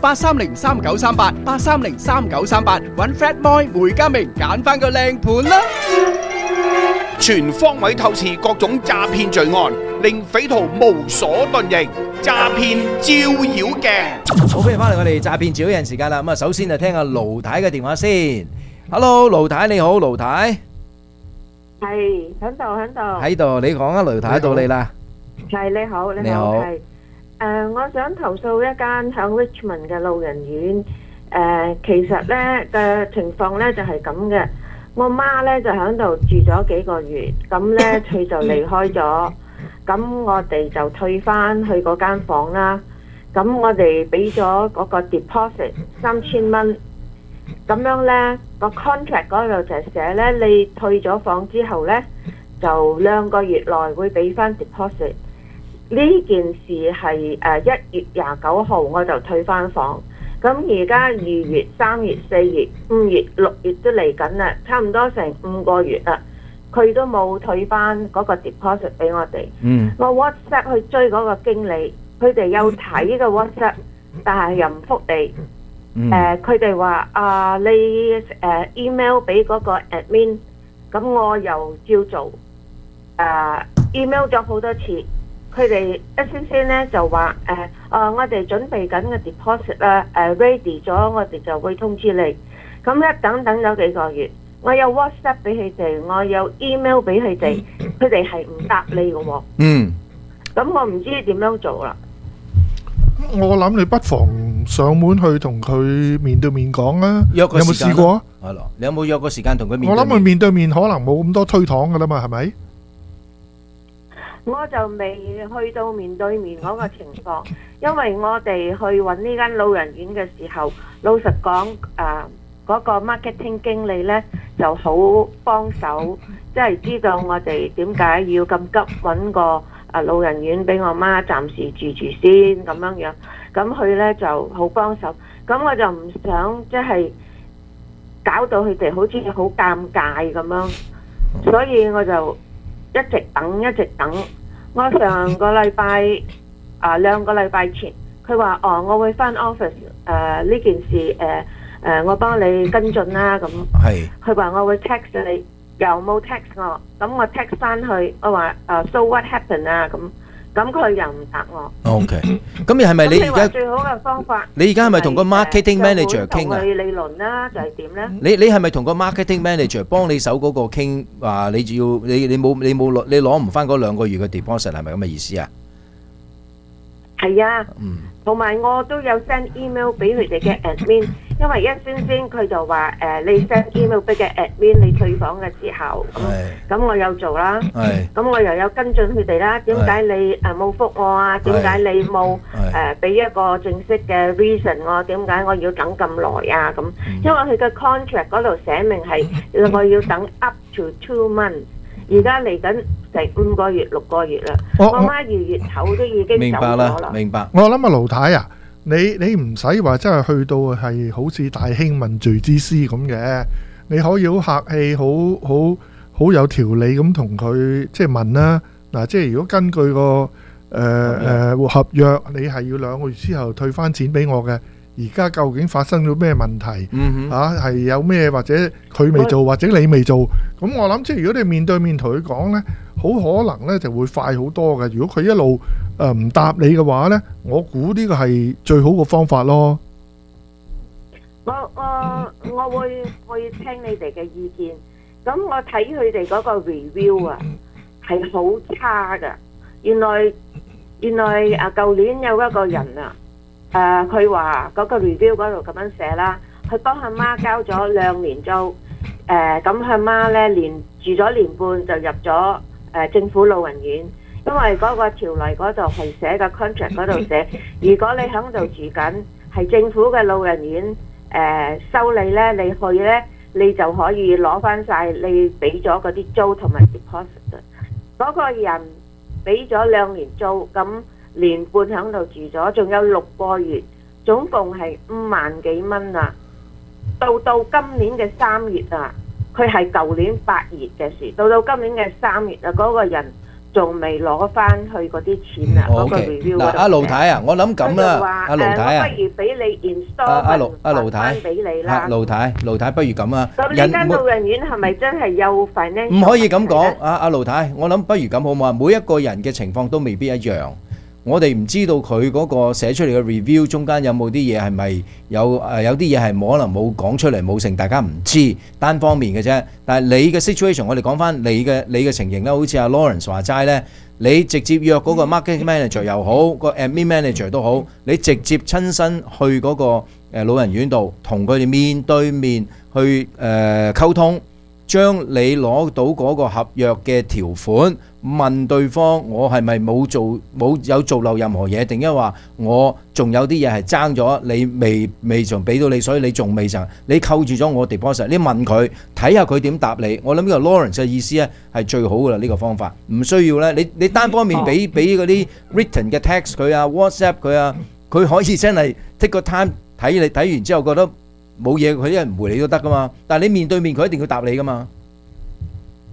604-830-3938，830-3938，揾 Fred Moy 梅家明揀翻個靚盤啦！ 全方位透視各種詐騙罪案，令匪徒無所遁形，詐騙照妖鏡。 好，歡迎翻嚟我哋詐騙照妖鏡時間啦。咁啊，首先就聽下盧太嘅電話先。Hello， 盧太你好，盧太。 係喺度。 喺度，你講啊，盧太到你啦。 係你好。係我想投訴一間響 Richmond 嘅老人院。其實咧嘅情況咧就係咁嘅，我媽咧就喺度住咗幾個月，咁咧佢就離開咗，咁我哋就退翻去嗰間房啦。咁我哋俾咗嗰個 deposit 3000蚊，咁樣咧個 contract 嗰度就寫咧，你退咗房之後咧就2個月內會俾翻 deposit。呢件事係1月29號我就退翻房。咁而家2月、3月、4月、5月、6月都嚟緊啦，差唔多成5個月啦，佢都冇退翻嗰個 deposit 俾我哋。我 WhatsApp 去追嗰個經理，佢哋有睇嘅 WhatsApp，但係又唔覆你。 佢哋話你email 俾嗰個 admin， 咁我又照做，email 咗好多次，佢哋一先咧就話我哋準備緊嘅 deposit 啦，ready 咗，我哋就會通知你。咁一等咗幾個月，我有 WhatsApp 俾佢哋，我有 email 俾佢哋，佢哋係唔答你嘅喎。咁我唔知點樣做啦。 我諗你不妨上門去同佢面對面講啊。 約個時間。 有冇試過啊？ 係咯，你有冇約個時間同佢面對面？ 我諗佢面對面可能冇咁多推搪噶啦嘛，係咪？ 我就未去到面對面嗰個情況，因為我哋去揾呢間老人院嘅時候，老實講嗰個 marketing 經理呢就好幫手，即係知道我哋點解要咁急揾個老人院俾我媽暫時住先咁樣樣，咁佢呢就好幫手，咁我就唔想即係搞到佢哋好似好尷尬咁樣，所以我就一直等。我上個禮拜2個禮拜前，佢話我會返 office 呢件事我幫你跟進啦咁。係。佢話我會 text 你，又冇 text 我，咁我 text 翻去，我話so what happened 啊咁佢又唔答我。 OK， 咁你係咪你而家最好嘅方法？ 你而家係咪同個 marketing manager 傾啊？ 同佢理論啦，就係點咧？ 你係咪同個 marketing manager 幫你手嗰個傾話？你攞唔翻嗰2個月嘅 deposit 係咪咁嘅意思啊？ 係啊，同埋我都有 send email 俾佢哋嘅 admin， 因為一先佢就話你 send email 俾嘅 admin， 你退房嘅時候，咁我有做啦，咁我又有跟進佢哋啦。點解你冇覆我啊？點解你冇俾一個正式嘅 reason 我？點解我要等咁耐啊？咁因為佢嘅 contract 嗰度寫明係我要等 up to 2 months， 而家嚟緊成5個月6個月啦。我媽2月頭都已經走咗啦。 明白。 我諗啊，盧太啊，你唔使話真係去到係好似大興問罪之師咁嘅，你可以好客氣，好有條理咁同佢即係問啦。嗱，即係如果根據個合約，你係要2個月之後退翻錢俾我嘅。而家究竟發生咗咩問題？係有咩或者佢未做或者你未做？咁我諗即係如果你面對面同佢講呢，好可能呢就會快好多嘅。如果佢一路唔答你嘅話呢，我估呢個係最好嘅方法咯。 我會聽你哋嘅意見。咁我睇佢哋嗰個 review 啊，係好差㗎。原來舊年有一個人啊。佢話嗰個 review 嗰度咁樣寫啦，佢幫阿媽交咗2年租，咁阿媽呢住咗1年半就入咗政府老人院，因為嗰個條例嗰度係寫嘅 contract 嗰度寫，如果你喺度住緊係政府嘅老人院，收你呢，你去呢，你就可以攞翻晒你俾咗嗰啲租同埋 deposit。嗰個人俾咗2年租，咁1年半喺度住咗，仲有6個月，總共係5萬幾蚊啊！到今年嘅3月啊，佢係舊年8月嘅事，到今年嘅3月啊，嗰個人仲未攞翻去嗰啲錢啊！嗰個 review 嗱，阿盧太啊，我諗咁啦，阿盧太啊， 我不如俾你 install 盧太俾你啦。 盧太，不如咁啊！ 咁呢間老人院係咪真係有 financial？ 唔可以咁講，阿盧太，我諗不如咁好唔好啊？每一個人嘅情況都未必一樣。我哋唔知道佢嗰個寫出嚟嘅 review 中間有冇啲嘢係咪有啲嘢係可能冇講出嚟冇成，大家唔知單方面嘅啫。但係你嘅 situation， 我哋講翻你嘅情形啦，好似阿 Lawrence 話齋呢，你直接約嗰個 marketing manager 又好，個 admin manager 都好，你直接親身去嗰個老人院度同佢哋面對面去溝通，將你攞到嗰個合約嘅條款問對方，我係咪冇做漏任何嘢，定因話我仲有啲嘢係爭咗，你未仲俾到你，所以你仲未曾，你扣住咗我 deposit， 你問佢睇下佢點答你。我諗呢個 Lawrence 嘅意思咧係最好噶啦，呢個方法唔需要咧，你單方面俾嗰啲 written 嘅 text 佢啊 WhatsApp 佢啊，佢可以真係 take 個 time 睇完之後覺得冇嘢，佢一人唔回你都得噶嘛。但係你面對面佢一定要答你噶嘛。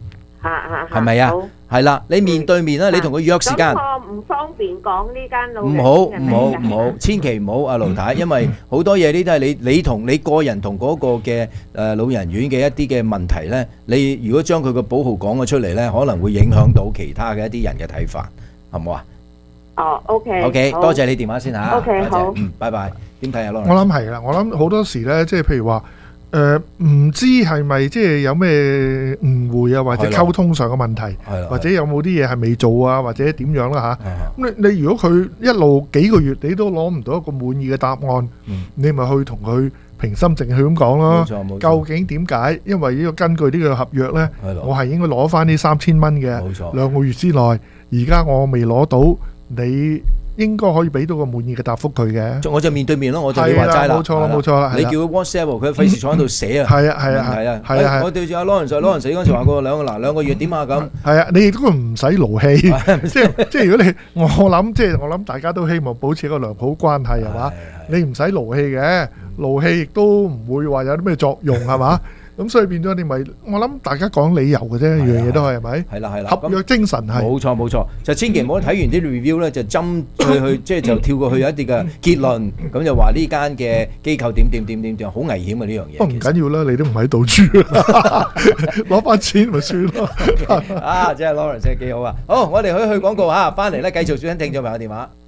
係咪啊？係啦，你面對面啦，你同佢約時間。 咁我唔方便講呢間老人唔好，千祈唔好，阿盧太，因為好多嘢呢都係你同你個人同嗰個嘅老人院嘅一啲嘅問題咧，你如果將佢個保號講咗出嚟咧，可能會影響到其他嘅一啲人嘅睇法，好唔好啊？ 哦 ，OK， 多謝你電話先嚇。 OK，好， 拜拜。點睇啊？ 我諗係啦，我諗好多時咧，即係譬如話。唔知係咪即係有咩誤會啊，或者溝通上嘅問題，或者有冇啲嘢係未做啊，或者點樣啦嚇？咁你如果佢一路幾個月你都攞唔到一個滿意嘅答案，你咪去同佢平心靜氣咁講咯。究竟點解？因為呢個根據呢個合約呢，我係應該攞翻呢3000蚊嘅，2個月之內，而家我未攞到，你應該可以俾到個滿意嘅答覆佢嘅。我就面對面咯，我就你話齋啦。冇錯啦。你叫佢 WhatsApp，佢費事坐喺度寫啊。係啊。我對住阿 Lawrence 嗰陣時講過兩個月點啊咁。係啊，你亦都唔使勞氣。即係如果你我諗大家都希望保持一個良好關係係嘛？你唔使勞氣嘅，勞氣亦都唔會話有啲咩作用係嘛？咁所以變咗你咪，我諗大家講理由嘅啫，樣嘢都係咪？係啦，合約精神係。冇錯，就千祈唔好睇完啲 review 咧，就針去即係就跳過去有一啲嘅結論，咁就話呢間嘅機構點，好危險嘅呢樣嘢。唔緊要啦，你都唔喺度住，攞翻錢咪算咯。啊，真係 Lawrence 真係幾好啊！好，我哋去廣告嚇，翻嚟咧繼續專聽眾朋友電話。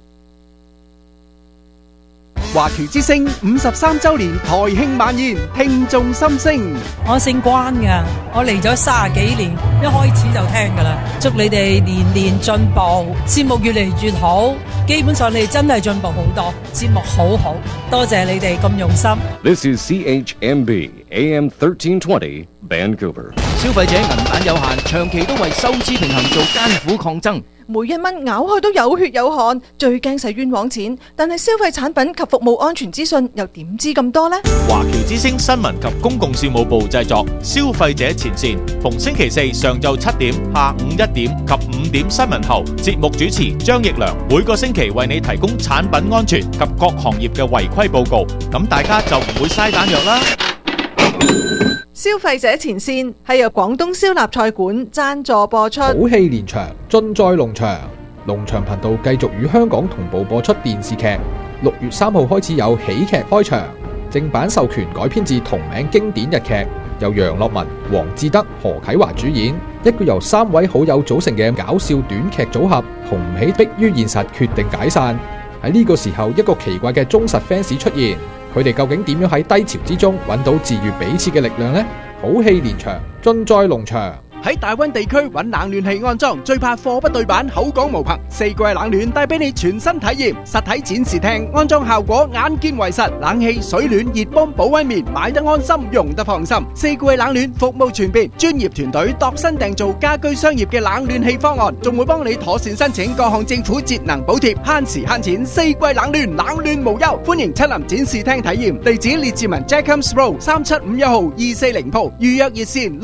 華僑之聲53週年台慶晚宴，聽眾心聲。 我姓關㗎，我嚟咗30幾年，一開始就聽㗎啦。祝你哋年年進步，節目越嚟越好。基本上你哋真係進步好多，節目好好，多謝你哋咁用心。 This is CHMB AM 1320 Vancouver。 消費者銀彈有限，長期都為收支平衡做艱苦抗爭。 每一蚊咬開都有血有汗，最驚使冤枉錢。但係消費產品及服務安全資訊又點知咁多呢？ 華僑之聲新聞及公共事務部製作，消費者前線，逢星期四上晝7點、下午1點及5點新聞後，節目主持張奕良每個星期為你提供產品安全及各行業嘅違規報告，咁大家就唔會嘥彈藥啦。 消費者前線係由廣東燒臘菜館贊助播出。 好戲連場，盡在農場。農場頻道繼續與香港同步播出電視劇。6月3號開始有喜劇開場，正版授權改編自同名經典日劇，由楊樂文、黃志德、何啟華主演，一個由3位好友組成嘅搞笑短劇組合，紅唔起迫於現實決定解散。喺呢個時候，一個奇怪嘅忠實 fans 出現。佢哋究竟點樣喺低潮之中揾到治癒彼此嘅力量呢？好戲連場，盡在農場。 喺大灣地區揾冷暖氣安裝，最怕貨不對版，口講無憑。4季冷暖帶俾你全新體驗，實體展示廳安裝效果眼見為實，冷氣、水暖、熱泵、保溫棉買得安心，用得放心。4季冷暖服務全面，專業團隊度身訂造家居商業嘅冷暖氣方案，仲會幫你妥善申請各項政府節能補貼，慳時慳錢。4季冷暖無憂，歡迎親臨展示廳體驗。地址列治文 Jacobs Road 3751號240鋪，預約熱線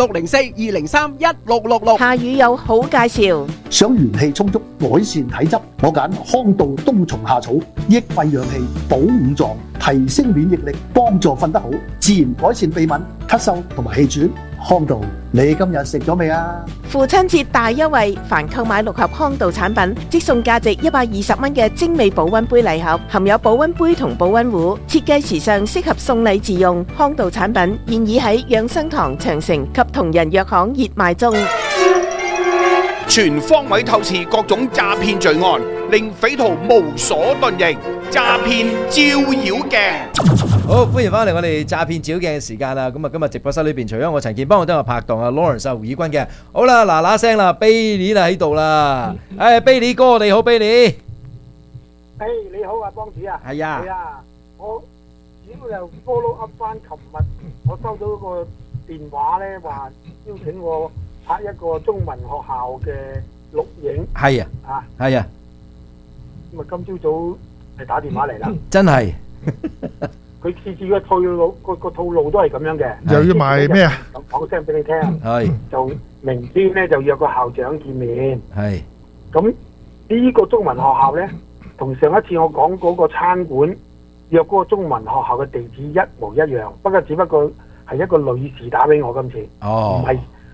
604-203-1666。 夏雨有好介紹， 想元氣充足，改善體質，我揀康道冬蟲夏草，益肺養氣，補五臟，提升免疫力，幫助瞓得好，自然改善鼻敏、咳嗽同埋氣喘。康道，你今日食咗未啊？ 父親節大優惠，凡購買6盒康道產品，即送價值120蚊嘅精美保溫杯禮盒，含有保溫杯同保溫壺，設計時尚，適合送禮自用。康道產品現已喺養生堂、長城及同仁藥行熱賣中。 全方位透視各種詐騙罪案，令匪徒無所遁形。詐騙照妖鏡， 好歡迎翻嚟我哋詐騙照妖鏡嘅時間啦！咁啊，今日直播室裏邊除咗我陳健邦，我都有拍檔啊 Lawrence 胡以軍嘅。好啦，嗱聲啦 ，Billy 啊喺度啦，Billy 哥你好 ，Billy。 你好啊，邦子啊。 係啊。 係啊，我主要又 follow up 翻，琴日我收到個電話咧，話邀請我拍一個中文學校嘅錄影。 係啊。 啊。 係啊。 咁啊，今朝早係打電話嚟啦。 真係。 佢次次個套路都係咁樣嘅。 又要賣咩啊？ 講聲俾你聽。 係。 就明天咧就約個校長見面。 係。 咁呢個中文學校咧，同上一次我講嗰個餐館約嗰個中文學校嘅地址一模一樣，不過只不過係一個女士打俾我今次，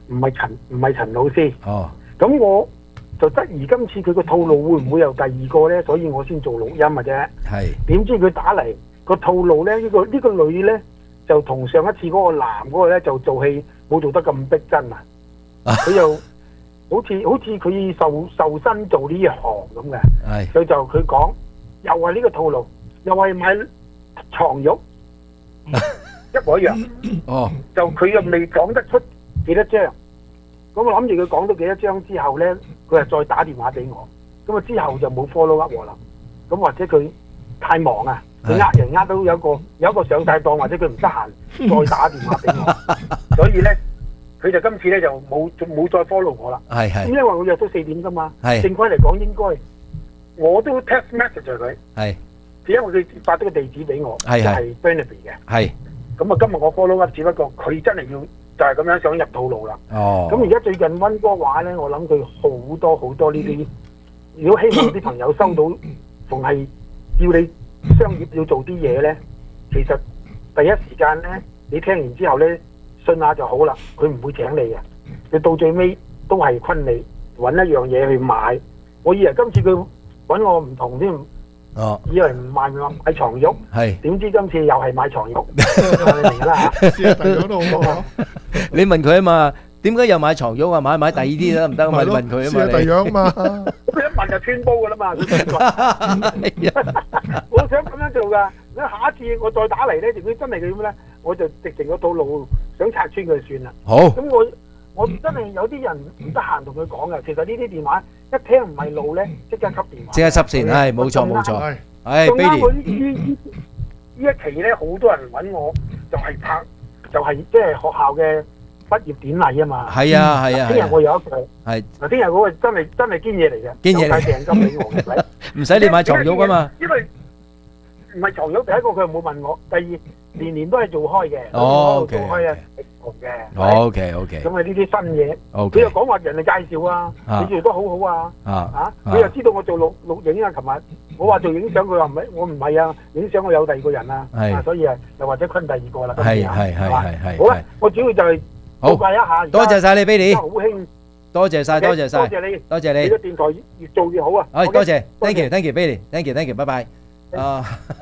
唔係陳老師。 哦， 咁我就質疑今次佢個套路會唔會有第二個咧，所以我先做錄音嘅啫。 係。點知佢打嚟個套路咧？呢個女咧就同上一次嗰個男嗰個咧就做戲冇做得咁逼真啊！佢又好似佢受身做呢一行咁嘅。 係。 佢講又係呢個套路，又係買床褥，一模一樣。 哦。 就佢又未講得出幾多張。咁我諗住佢講到幾多張之後咧，佢係再打電話俾我。咁啊之後就冇 follow up 我啦。咁或者佢太忙啊，佢人到有一個上晒當，或者佢唔得閒再打電話俾我。所以咧，佢就今次咧就冇再 follow 我啦。係。咁因為我約到4點噶嘛。係。正規嚟講應該我都 text message 佢。係。因為佢發咗個地址俾我，係 Burnaby 嘅。係。咁啊，今日我 follow up，只不過佢真係要。就係咁樣想入套路啦。哦。咁而家最近溫哥華咧，我諗佢好多呢啲。如果希望啲朋友收到，逢係要你商業要做啲嘢咧，其實第一時間咧，你聽完之後咧，信下就好啦。佢唔會請你嘅，佢到最尾都係昆你揾一樣嘢去買。我以為今次佢揾我唔同添。哦。以為唔買床褥。係。點知今次又係買床褥。你明㗎啦嚇。試下第二都好好。 你問佢啊嘛，點解又買床褥啊？買第二啲得唔得？咪問佢啊嘛。試下第二啊嘛。 咁一問就穿煲噶啦嘛。我想咁樣做㗎。你下一次我再打嚟咧，如果真係咁咧，我就直情個套路想拆穿佢算啦。好。咁我真係有啲人唔得閒同佢講嘅。其實呢啲電話一聽唔係路咧，即刻吸電話。即刻吸線，係冇錯冇錯。係。咁啱我呢一期咧，好多人揾我，就係拍。就係即係學校嘅畢業典禮啊嘛。係啊係啊。聽日我有一個係嗱，聽日嗰個真係堅嘢嚟嘅，堅嘢嚟，訂金俾我嘅，唔使你買床褥啊嘛。因為唔係床褥，第一個佢又冇問我，第二年都係做開嘅。哦，做開啊，嘅。OK。咁啊呢啲新嘢，佢又講話人哋介紹啊，你做得好好啊。佢又知道我做錄影啊，琴日。我話做影相，佢話唔係，我唔係啊！影相我有第二個人啊，所以又或者昆第二個啦。係。好啦，我主要就係報介一下。多謝晒你 ，Billy。好興。多謝晒。多謝你。你個電台越做越好啊！好，多謝 ，thank you，Billy，thank you，拜拜。阿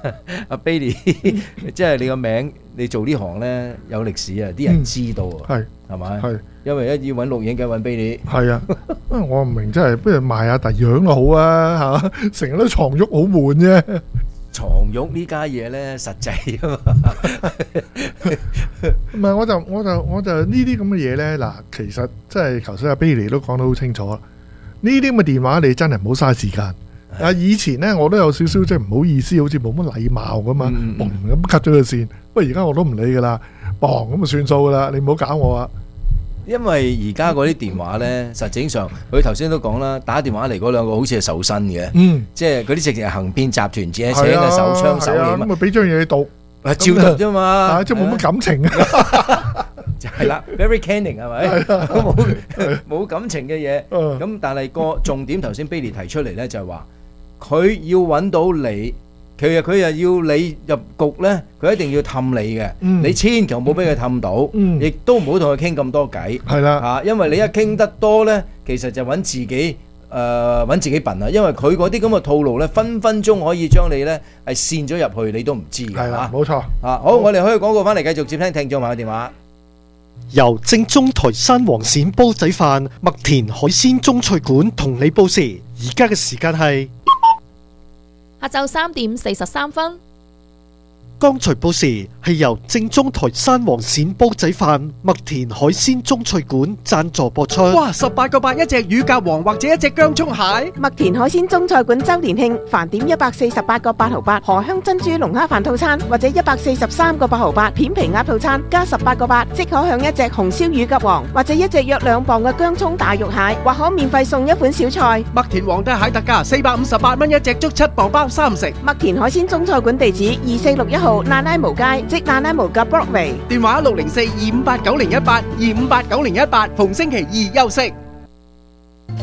Billy，即係你個名，你做呢行咧有歷史啊，啲人知道啊，係咪？係。因為一要揾錄影嘅揾 Billy。係啊，我唔明，真係不如賣下第樣都好啊，嚇！成日都床褥好悶啫。床褥呢家嘢咧實際啊嘛。唔係，我就呢啲咁嘅嘢咧，嗱，其實即係頭先阿 Billy 都講得好清楚啦。呢啲咁嘅電話你真係唔好嘥時間。啊，以前咧我都有少少即係唔好意思，好似冇乜禮貌噶嘛，嘣咁 cut 咗個線。不過而家我都唔理噶啦，嘣咁就算數噶啦，你唔好搞我啊！因為而家嗰啲電話咧，實際上佢頭先都講啦，打電話嚟嗰兩個好似係受薪嘅，即係嗰啲直情係行騙集團，自己請嘅手槍手鏈，咁咪俾張嘢你讀，照讀啫嘛，即係冇乜感情啊，就係啦 ，very canning 係咪？冇感情嘅嘢，咁但係個重點頭先 Billy 提出嚟咧，就係話佢要揾到你。其實佢又要你入局咧，佢一定要氹你嘅，你千祈唔好俾佢氹到，亦都唔好同佢傾咁多偈。係啦，嚇，因為你一傾得多咧，其實就揾自己笨啊！因為佢嗰啲咁嘅套路咧，分分鐘可以將你咧係跣咗入去，你都唔知嘅。係啦，冇錯。啊，好，我哋可以廣告翻嚟，繼續接聽聽眾朋友電話。 由正宗台山黃鱔煲仔飯、麥田海鮮中菜館同你報時，而家嘅時間係下晝3點43分。 剛才報時係由正宗台山黃鱔煲仔飯、麥田海鮮中菜館贊助播出。 哇！18個8一隻乳鴿王或者一隻薑蔥蟹。 麥田海鮮中菜館周年慶，飯點148個8毫8荷香珍珠龍蝦飯套餐，或者143個8毫8片皮鴨套餐，加18個8即可享一隻紅燒乳鴿王，或者一隻約2磅嘅薑蔥大肉蟹，或可免費送一款小菜。 麥田皇帝蟹特價458蚊一隻，足7磅包3食。 麥田海鮮中菜館地址2461號那拉無街，即那拉無嘅 Broadway。 電話604-258-9018，258-9018，逢星期二休息。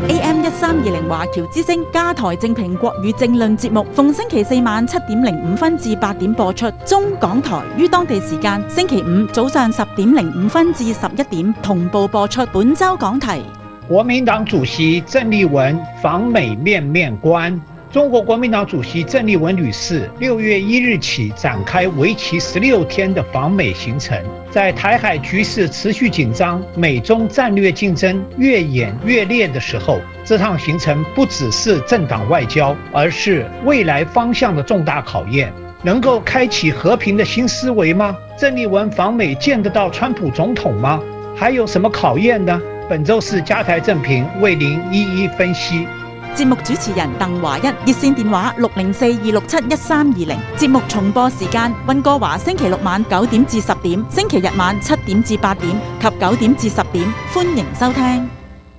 AM 1320華僑之聲加台正評國語政論節目，逢星期四晚7:05至8點播出。中港台於當地時間星期五早上10:05至11點同步播出。本周講題： 國民黨主席鄭麗文訪美面面觀。中國國民黨主席鄭麗文女士6月1日起展開為期16天的訪美行程。在台海局勢持續緊張，美中戰略競爭越演越烈的時候，這趟行程不只是政黨外交，而是未來方向的重大考驗。能夠開啟和平的新思維嗎？鄭麗文訪美見得到川普總統嗎？還有什麼考驗呢？本週是加台正評為您一一分析。 節目主持人鄧華一，熱線電話604-267-1320。節目重播時間：溫哥華星期六晚9點至10點，星期日晚7點至8點及9點至10點。歡迎收聽。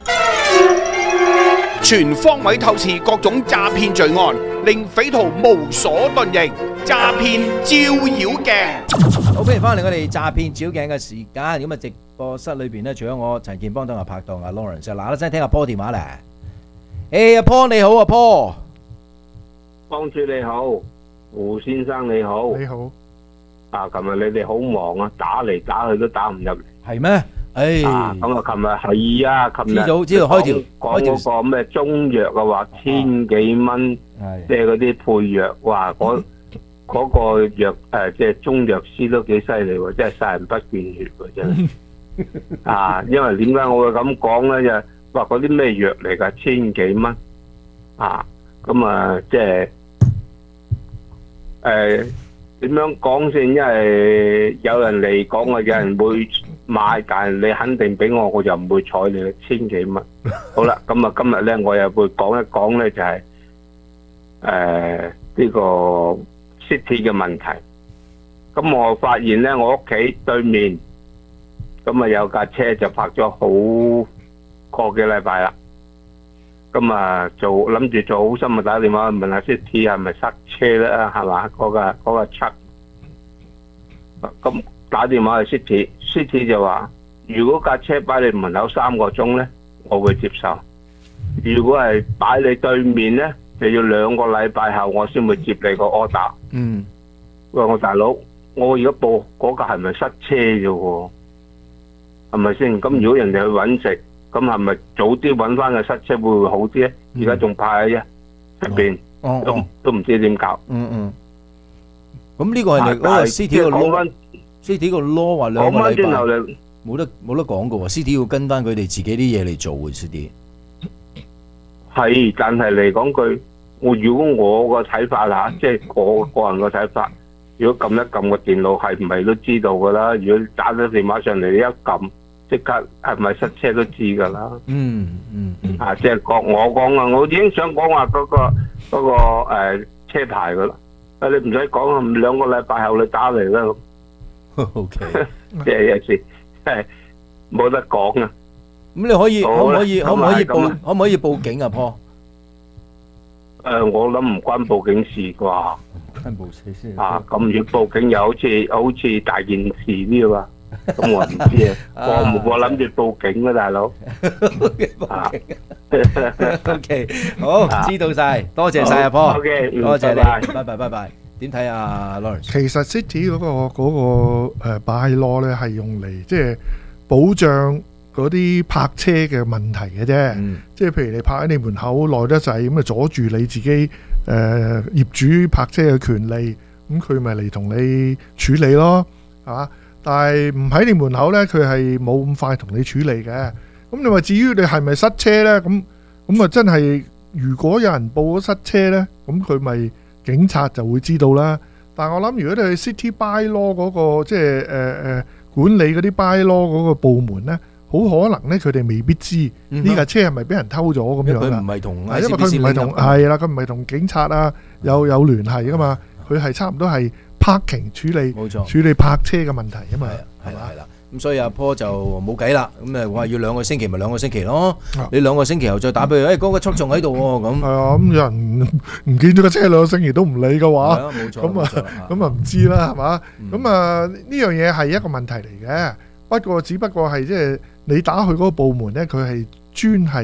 全方位透視各種詐騙罪案，令匪徒無所遁形。詐騙照妖鏡。 好，歡迎翻嚟我哋詐騙照妖鏡嘅時間。咁啊，直播室裏邊咧，除咗我陳建邦同埋拍檔阿 Lawrence，嗱，聲聽阿波電話咧。阿波你好，阿波， 幫主你好，胡先生你好， 你好。 啊，琴日你哋好忙啊，打嚟打去都打唔入嚟。 係咩？ 咁啊，琴日係啊，琴日知道開條講嗰個咩中藥嘅話千幾蚊，即係嗰啲配藥，哇！嗰個藥即係中藥師都幾犀利喎，真係殺人不見血喎，真係。啊，因為點解我會咁講咧？就話嗰啲咩藥嚟㗎？千幾蚊啊！咁啊，即係點樣講先？因為有人嚟講啊，有人會買，但係你肯定俾我，我就唔會睬你啦。千幾蚊。好啦，咁啊，今日咧我又會講一講咧，就係呢個 City 嘅問題。咁我發現咧，我屋企對面咁啊有架車就泊咗好個幾禮拜啦，咁啊諗住做好心啊，打電話問下 City 係咪塞車咧？係嘛？嗰個 truck， 咁打電話去 City 就話，如果架車擺你門口3個鐘咧，我會接受；如果係擺你對面咧，就要2個禮拜後我先會接你個 order。喂，我大佬，我而家報嗰架係咪塞車啫喎？係咪先？咁如果人哋去搵食，咁係咪早啲揾翻個塞車會好啲咧？而家仲派喺入邊，都唔知點搞。 咁呢個係嗰個 City 個 law，City 個 law 話2個禮拜冇得講噶喎。City 要跟翻佢哋自己啲嘢嚟做嘅 City。 係，但係嚟講句，如果我個睇法嚇，即係我個人個睇法，如果撳一撳個電腦，係唔係都知道噶啦？如果打咗電話上嚟，你一撳。即刻係咪塞車都知㗎啦？即係我講啊，我已經想講話嗰個車牌㗎啦。你唔使講2個禮拜後你打嚟啦。 OK， 即係有時冇得講啊。 咁你可唔可以報警啊？坡？ 我諗唔關報警事啩。 關報事先。 咁如果報警又好似大件事啲喎。咁我唔知啊，我諗住報警啊，大佬。 OK， 好，知道晒，多謝晒阿波，多謝你，拜拜。點睇啊 Lawrence？ 其實 City 嗰個bylaw 咧係用嚟即係保障嗰啲泊車嘅問題嘅啫。即係譬如你泊喺你門口耐得滯，咁啊阻住你自己業主泊車嘅權利，咁佢咪嚟同你處理咯，係嘛？但係唔喺你門口呢，佢係冇咁快同你處理嘅。咁你話至於你係咪塞車呢？咁啊真係，如果有人報咗塞車呢，咁佢咪警察就會知道啦。但係我諗，如果你去 City bylaw 嗰個即係管理嗰啲 bylaw 嗰個部門呢，好可能呢，佢哋未必知呢架車係咪俾人偷咗咁樣啦。因為佢唔係同 ICBC 係啦，佢唔係同警察啊有聯繫噶嘛，佢係差唔多係。parking 處理泊車嘅問題啊嘛， 係啦，咁所以阿坡就冇計啦，咁我話要2個星期咪2個星期咯，你2個星期後再打俾佢，嗰個速仲喺度喎，咁係啊，咁有人唔見咗個車2個星期都唔理嘅話，咁啊唔知啦，係嘛，咁啊呢樣嘢係一個問題嚟嘅，不過只不過係即係你打去嗰個部門咧，佢係專係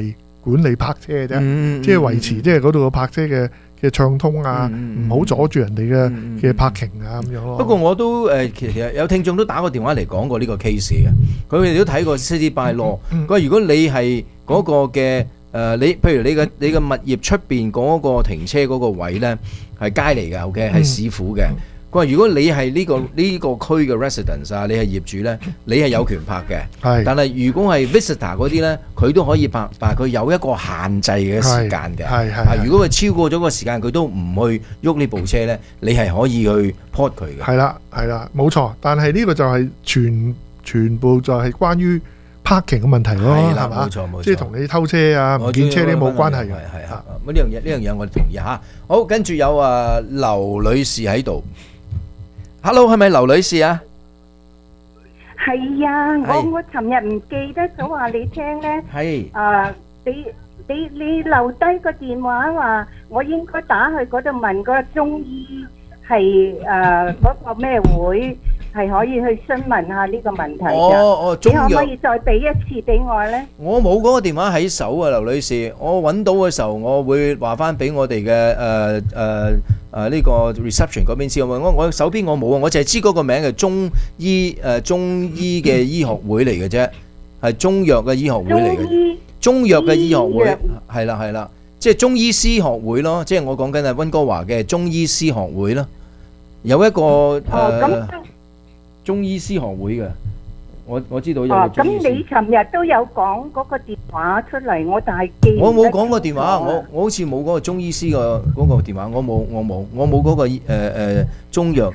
管理泊車嘅啫，即係維持即係嗰度嘅泊車嘅暢通啊，唔好阻住人哋嘅parking啊咁樣咯。 不過我都其實有聽眾都打個電話嚟講過呢個 case 嘅，佢哋都睇過 City by Law。佢話如果你係嗰個嘅你譬如你嘅物業出邊嗰個停車嗰個位咧係街嚟嘅 ，OK 係市府嘅。佢話如果你係呢個區嘅 residence 啊，你係業主咧，你係有權泊嘅。但係如果係 visitor 嗰啲咧，佢都可以泊，但係佢有一個限制嘅時間嘅。如果佢超過咗個時間，佢都唔去喐呢部車咧，你係可以去 port 佢嘅。 係啦，冇錯。但係呢個就係全部就係關於 parking 嘅問題咯，係嘛？冇錯，即係同你偷車啊、唔見車啲冇關係嘅。 係啊，咁呢樣嘢我哋同意嚇。好，跟住有劉女士喺度。Hello， 係咪劉女士啊？ 係啊，我尋日唔記得咗話你聽咧。係。你留低個電話話，我應該打去嗰度問個中醫係嗰個咩會，係可以去詢問下呢個問題㗎。你可唔可以再俾一次俾我咧？ 我冇嗰個電話喺手啊，劉女士。我揾到嘅時候，我會話翻俾我哋嘅呢個 reception 嗰邊知。我手邊我冇啊，我淨係知嗰個名係中醫嘅醫學會嚟嘅啫，係中藥嘅醫學會嚟嘅。中藥嘅醫學會係啦，即係中醫師學會咯，即係我講緊係溫哥華嘅中醫師學會咯，有一個中醫師學會嘅，我知道有個中醫師。 咁你尋日都有講嗰個電話出嚟，我但係記唔得。 我冇講過電話，我好似冇嗰個中醫師個嗰個電話，我冇嗰個中藥。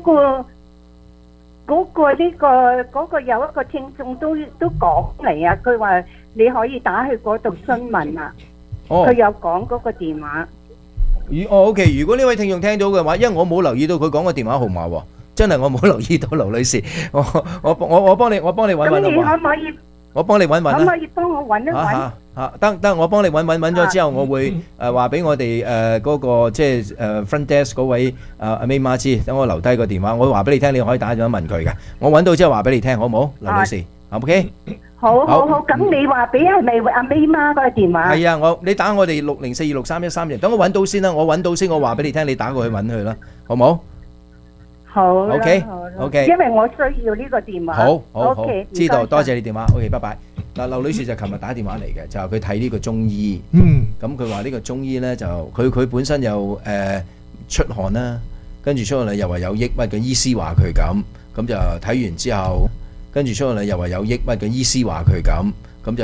嗰個有一個聽眾都講嚟啊，佢話你可以打去嗰度詢問啊。佢有講嗰個電話。OK， 如果呢位聽眾聽到嘅話，因為我冇留意到佢講個電話號碼喎，真係我冇留意到，劉女士，我幫你揾揾。咁你可唔可以？我幫你揾揾啦。可唔可以幫我揾一揾？得，我幫你揾咗之後，我會話俾我哋嗰個即係front desk 嗰位阿 May 媽知，等我留低個電話，我會話俾你聽，你可以打電話問佢嘅。我揾到之後話俾你聽，好唔好，劉女士 ？OK。好，咁你話俾係咪阿 May 媽嗰個電話？係啊，你打我哋604263130，等我揾到先啦，我揾到先，我話俾你聽，你打過去揾佢啦，好唔好？好 ，OK，因為我需要呢個電話。好，知道，多謝你電話 ，OK， 拜拜。嗱，劉女士就琴日打電話嚟嘅，就係佢睇呢個中醫。咁佢話呢個中醫咧就佢本身又出汗啦，跟住出嚟又話有抑鬱嘅醫師話佢咁就睇完之後，跟住出嚟又話有抑鬱嘅醫師話佢咁。